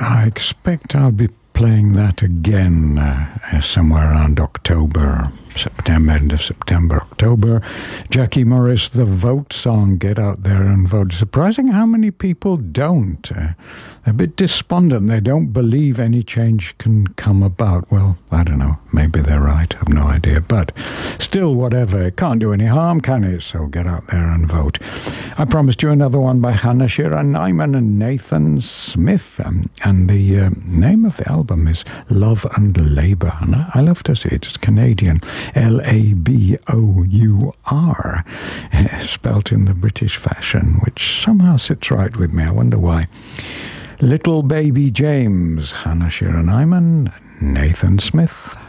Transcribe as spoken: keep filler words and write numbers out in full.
I expect I'll be playing that again uh, somewhere around October, September, end of September, October. Jackie Morris, the Vote song, get out there and vote. Surprising how many people don't. Uh, a bit despondent. They don't believe any change can come about. Well, I don't know. Maybe they're right. I've no idea. But still, whatever. It can't do any harm, can it? So get out there and vote. I promised you another one by Hannah Shira Nyman and Nathan Smith. Um, and the uh, name of the album is Love and Labour. And I, I love to see it. It's Canadian. L A B O U R. Uh, spelt in the British fashion, which somehow sits right with me. I wonder why. Little Baby James, Hannah Shira Nyman, Nathan Smith.